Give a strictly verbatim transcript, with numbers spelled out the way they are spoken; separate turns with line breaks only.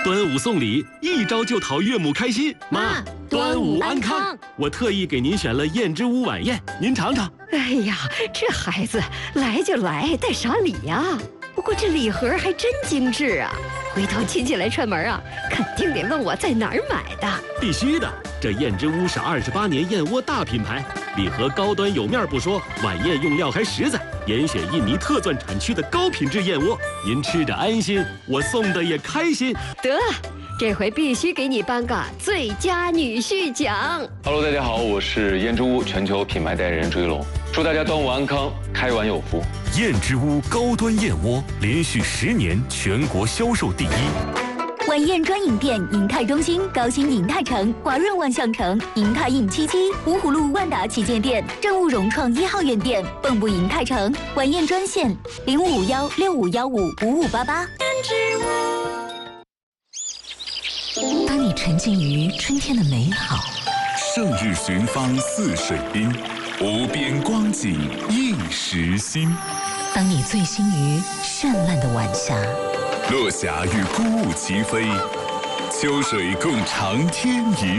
端午送礼，一招就讨岳母开心。
妈，
端午安康！我特意给您选了燕之屋晚宴，您尝尝。
哎呀，这孩子来就来，带啥礼呀？不过这礼盒还真精致啊！回头亲戚来串门啊，肯定得问我在哪儿买的。
必须的，这燕之屋是二十八年燕窝大品牌，礼盒高端有面不说，晚宴用料还实在，严选印尼特钻产区的高品质燕窝，您吃着安心，我送的也开心。
得，这回必须给你颁个最佳女婿奖。
Hello， 大家好，我是燕之屋全球品牌代言人朱一龙，祝大家端午安康，开碗有福。
燕之屋高端燕窝连续十年全国销售第一。
晚宴专营店：银泰中心、高新银泰城、华润万象城、银泰印七七、芜湖路万达旗舰店、正务融创一号院店、蚌埠银泰城。晚宴专线：零五幺六五幺五五五八八。
当你沉浸于春天的美好，
胜日寻芳泗水滨，无边光景一时新。
当你醉心于绚烂的晚霞，
落霞与孤鹜齐飞，秋水共长天一